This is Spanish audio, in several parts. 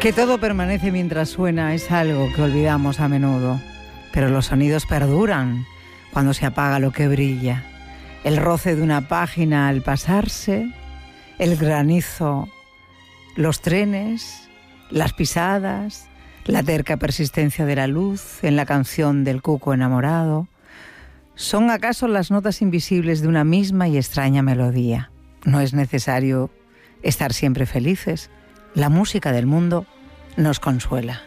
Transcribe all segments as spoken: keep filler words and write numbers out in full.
Que todo permanece mientras suena es algo que olvidamos a menudo, pero los sonidos perduran cuando se apaga lo que brilla. El roce de una página al pasarse, el granizo, los trenes, las pisadas, la terca persistencia de la luz en la canción del cuco enamorado. ¿Son acaso las notas invisibles de una misma y extraña melodía? No es necesario estar siempre felices. La música del mundo nos consuela.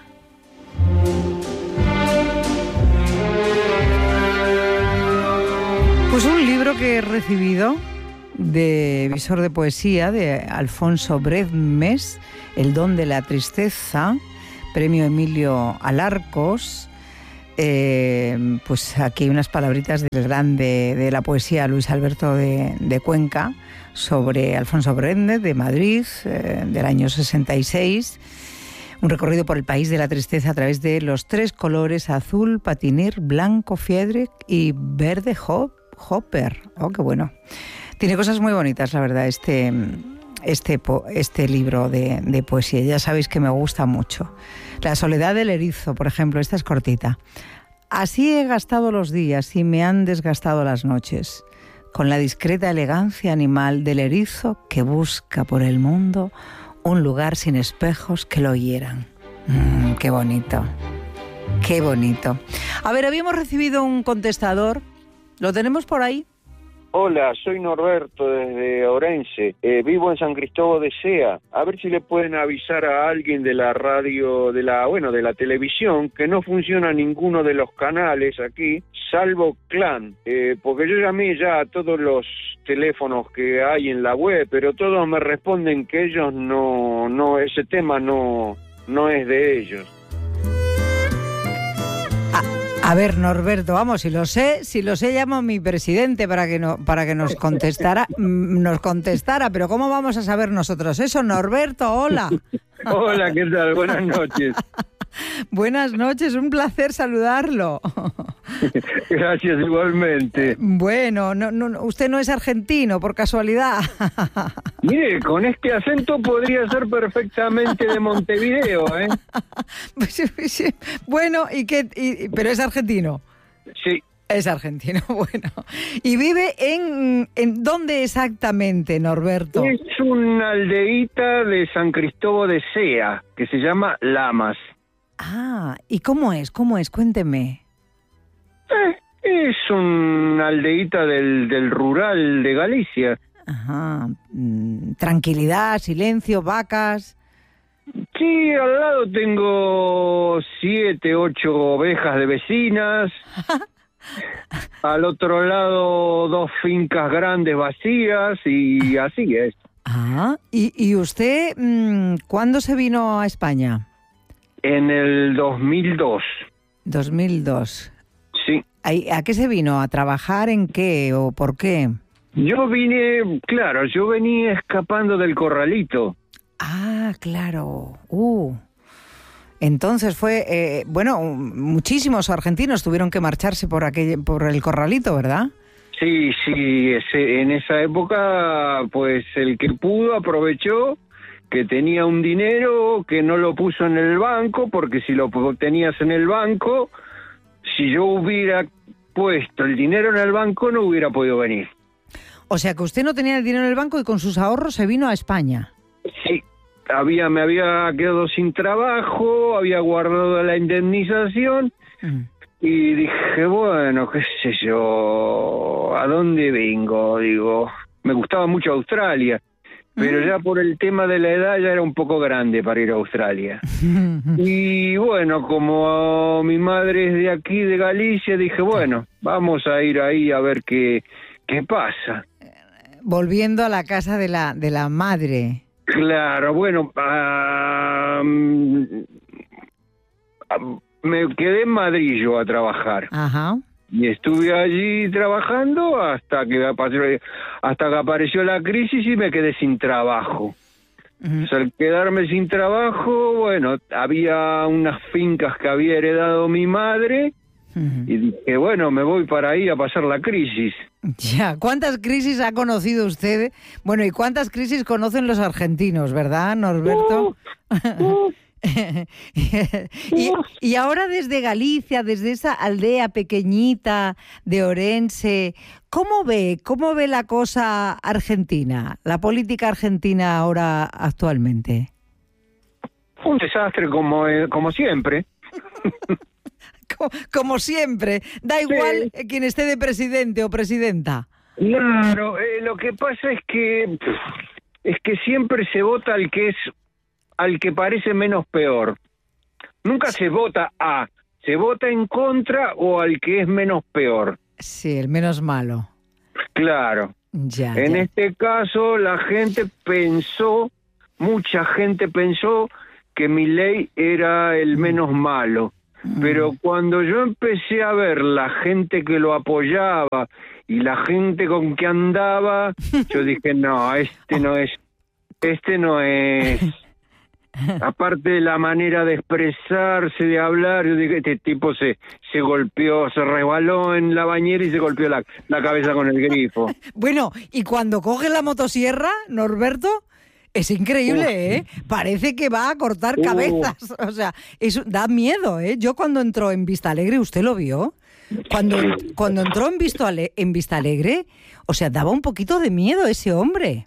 Pues un libro que he recibido de Visor de Poesía de Alfonso Bredmes, El don de la tristeza, premio Emilio Alarcos. Eh, pues aquí hay unas palabritas del grande de la poesía Luis Alberto de, de Cuenca sobre Alfonso Bredmes de Madrid, eh, del año sesenta y seis. Un recorrido por el país de la tristeza a través de los tres colores: azul, patinir, blanco, fiedre y verde hop, hopper. Oh, qué bueno. Tiene cosas muy bonitas, la verdad, este, este, este libro de, de poesía. Ya sabéis que me gusta mucho. La soledad del erizo, por ejemplo, esta es cortita. Así he gastado los días y me han desgastado las noches, con la discreta elegancia animal del erizo que busca por el mundo un lugar sin espejos que lo hieran. Mm, qué bonito, qué bonito. A ver, habíamos recibido un contestador. ¿Lo tenemos por ahí? Hola, soy Norberto desde Orense. Eh, vivo en San Cristóbal de Sea. A ver si le pueden avisar a alguien de la radio, de la, bueno, de la televisión, que no funciona ninguno de los canales aquí, salvo Clan. Eh, porque yo llamé ya a todos los teléfonos que hay en la web, pero todos me responden que ellos no, no, ese tema no, no es de ellos. A ver, Norberto, vamos, si lo sé, si lo sé, llamo a mi presidente para que no, para que nos contestara, nos contestara, pero ¿cómo vamos a saber nosotros eso? Norberto, hola. Hola, ¿qué tal? Buenas noches. Buenas noches, un placer saludarlo. Gracias, igualmente. Bueno, no, no, usted no es argentino, por casualidad. Mire, con este acento podría ser perfectamente de Montevideo, ¿eh? Bueno, ¿y qué? Y, ¿pero es argentino? Sí. Es argentino, bueno. ¿Y vive en, en dónde exactamente, Norberto? Es una aldeíta de San Cristóbal de Sea, que se llama Lamas. Ah, ¿y cómo es? ¿Cómo es? Cuénteme. Eh, es una aldeíta del, del rural de Galicia. Ajá. Mm, tranquilidad, silencio, vacas. Sí, al lado tengo siete, ocho ovejas de vecinas. Al otro lado dos fincas grandes vacías y así es. Ah, ¿y, y usted mmm, cuándo se vino a España? En el dos mil dos. dos mil dos. Sí. ¿A, ¿A qué se vino? ¿A trabajar en qué o por qué? Yo vine, claro, yo venía escapando del corralito. Ah, claro. Uh. Entonces fue, eh, bueno, muchísimos argentinos tuvieron que marcharse por aquel, por el corralito, ¿verdad? Sí, sí, ese, en esa época, pues el que pudo aprovechó, que tenía un dinero que no lo puso en el banco, porque si lo tenías en el banco, si yo hubiera puesto el dinero en el banco, no hubiera podido venir. O sea que usted no tenía el dinero en el banco y con sus ahorros se vino a España. Sí. Había, me había quedado sin trabajo, había guardado la indemnización mm. y dije, bueno, qué sé yo, ¿a dónde vengo? Digo, me gustaba mucho Australia, mm. pero ya por el tema de la edad ya era un poco grande para ir a Australia. Y bueno, como mi madre es de aquí, de Galicia, dije, bueno, vamos a ir ahí a ver qué, qué pasa. Volviendo a la casa de la, de la madre. Claro, bueno, uh, me quedé en Madrid yo a trabajar. Ajá. Y estuve allí trabajando hasta que apareció, hasta que apareció la crisis y me quedé sin trabajo. Uh-huh. O sea, al quedarme sin trabajo, bueno, había unas fincas que había heredado mi madre. Uh-huh. Y dije, bueno, me voy para ahí a pasar la crisis. Ya, ¿cuántas crisis ha conocido usted? Bueno, ¿y cuántas crisis conocen los argentinos, verdad, Norberto? Uh, uh, y, y ahora desde Galicia, desde esa aldea pequeñita de Orense, ¿cómo ve, cómo ve la cosa argentina, la política argentina ahora actualmente? Un desastre como, como siempre. como, como siempre, da igual sí. Quien esté de presidente o presidenta. Claro, eh, lo que pasa es que es que siempre se vota al que es al que parece menos peor. Nunca se vota a, se vota en contra o al que es menos peor. Sí, el menos malo. Claro. Ya, en ya. este caso la gente pensó, mucha gente pensó que Milei era el menos malo. Mm. Pero cuando yo empecé a ver la gente que lo apoyaba y la gente con que andaba, yo dije, no, este no es, este no es. Aparte de la manera de expresarse, de hablar, yo dije, este tipo se, se golpeó, se resbaló en la bañera y se golpeó la, la cabeza con el grifo. Bueno, y cuando coge la motosierra, Norberto, es increíble, Uf. ¿eh? Parece que va a cortar Uf. cabezas. O sea, eso da miedo, ¿eh? Yo cuando entró en Vista Alegre, ¿usted lo vio? Cuando, cuando entró en, Visto Ale- en Vista Alegre, o sea, daba un poquito de miedo ese hombre.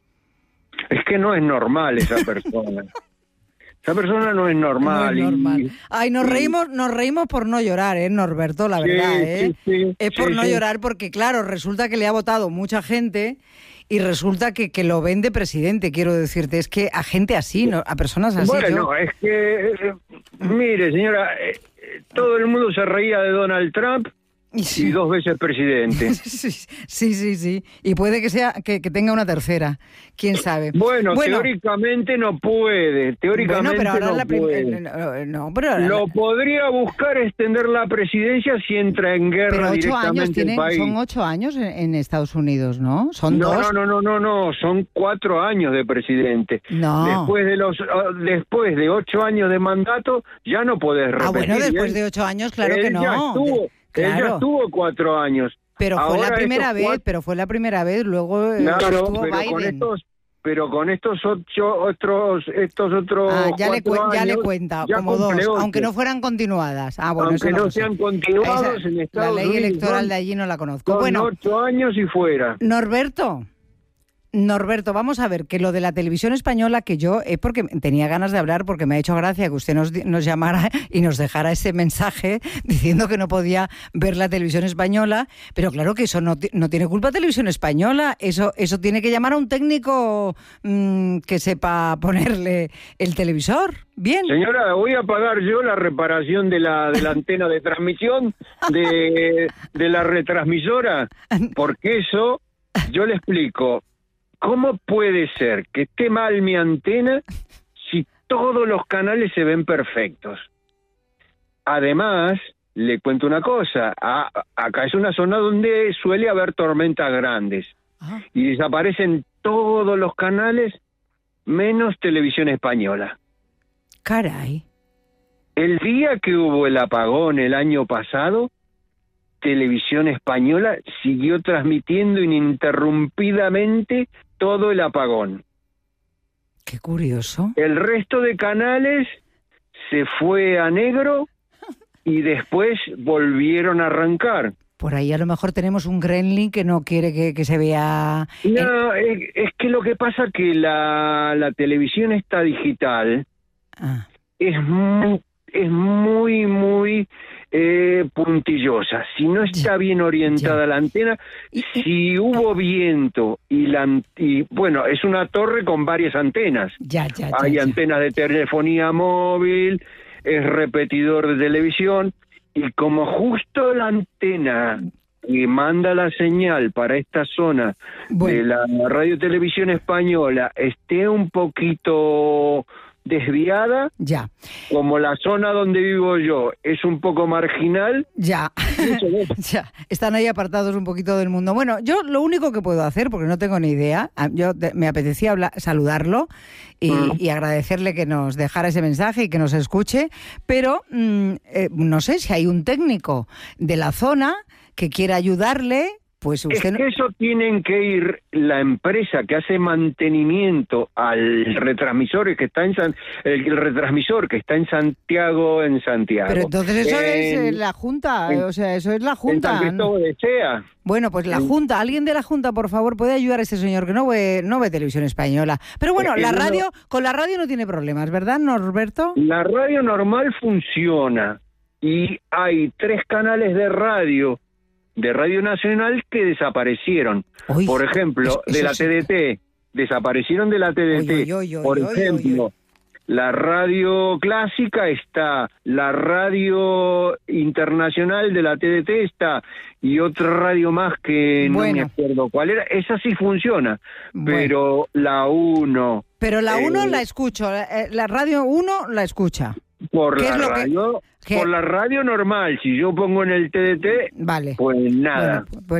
Es que no es normal esa persona. Esa persona no es normal. No es normal. Y, Ay, nos y... reímos, nos reímos por no llorar, ¿eh, Norberto? La sí, verdad, ¿eh? Sí, sí, es por sí, no sí. llorar porque, claro, resulta que le ha votado mucha gente y resulta que, que lo ven de presidente, quiero decirte. Es que a gente así, ¿no? A personas así. Bueno, yo... es que, eh, mire, señora, eh, todo el mundo se reía de Donald Trump. Sí. Y dos veces presidente. sí, sí, sí, sí. Y puede que sea que, que tenga una tercera. ¿Quién sabe? Bueno, bueno teóricamente no puede. Teóricamente bueno, pero ahora no la prim- puede. No, no, pero ahora Lo la... podría buscar extender la presidencia si entra en guerra pero ocho directamente años tienen, el país. Son ocho años en, en Estados Unidos, ¿no? Son no, dos. No, no, no, no, no. Son cuatro años de presidente. No. Después de los, después de ocho años de mandato ya no podés repetir. Ah, bueno, después de ocho años, claro Él que no. Ya estuvo, Claro. Él ya estuvo cuatro años. Pero fue Ahora la primera vez, cuatro... pero fue la primera vez, luego claro, estuvo pero Biden. Con estos, pero con estos ocho otros, estos otros ah, ya, le cu- años, ya le cuenta, ya como dos, ocho. aunque no fueran continuadas. Ah, bueno, aunque eso no, no sean continuados Esa, en Estados La ley Unidos, electoral son, de allí no la conozco. Son bueno, ocho años y fuera. Norberto... Norberto, vamos a ver, que lo de la televisión española, que yo es porque tenía ganas de hablar, porque me ha hecho gracia que usted nos, nos llamara y nos dejara ese mensaje diciendo que no podía ver la televisión española, pero claro que eso no, no tiene culpa televisión española, eso, eso tiene que llamar a un técnico mmm, que sepa ponerle el televisor. Bien. Señora, voy a pagar yo la reparación de la, de la antena de transmisión de, de la retransmisora, porque eso, yo le explico. ¿Cómo puede ser que esté mal mi antena si todos los canales se ven perfectos? Además, le cuento una cosa, a, acá es una zona donde suele haber tormentas grandes Ajá. y desaparecen todos los canales menos Televisión Española. Caray. El día que hubo el apagón el año pasado, Televisión Española siguió transmitiendo ininterrumpidamente todo el apagón. Qué curioso. El resto de canales se fue a negro y después volvieron a arrancar. Por ahí a lo mejor tenemos un gremlin que no quiere que, que se vea... No, es, es que lo que pasa es que la, la televisión esta digital ah. es muy, es muy, muy... Eh, puntillosa. Si no está bien orientada ya. la antena, si hubo viento y la y bueno, es una torre con varias antenas. Ya, ya, ya, Hay ya. antenas de telefonía móvil, es repetidor de televisión y como justo la antena que manda la señal para esta zona bueno. de la radio televisión española esté un poquito desviada, ya. Como la zona donde vivo yo es un poco marginal, ya, ya, están ahí apartados un poquito del mundo. Bueno, yo lo único que puedo hacer, porque no tengo ni idea, yo me apetecía hablar, saludarlo y, mm. y agradecerle que nos dejara ese mensaje y que nos escuche, pero mm, eh, no sé si hay un técnico de la zona que quiera ayudarle Pues usted es que eso tienen que ir la empresa que hace mantenimiento al retransmisor que está en San, el, el retransmisor que está en Santiago, en Santiago. Pero entonces eso en, es la Junta, en, o sea, eso es la Junta. En San Cristóbal de Sea. Bueno, pues la Junta, alguien de la Junta, por favor, puede ayudar a ese señor que no ve, no ve televisión española. Pero bueno, la radio, con la radio no tiene problemas, ¿verdad, Norberto? La radio normal funciona y hay tres canales de radio de Radio Nacional que desaparecieron. Uy, por ejemplo, eso, de la sí. T D T, desaparecieron de la T D T. Uy, uy, uy, por uy, ejemplo, uy, uy. La radio clásica está, la radio internacional de la T D T está, y otra radio más que no bueno. me acuerdo cuál era. Esa sí funciona, bueno. pero la uno... Pero la uno eh, la escucho, la, la radio uno la escucha. Por la radio... Que... Por la radio normal, si yo pongo en el T D T, vale. pues nada. Bueno, pues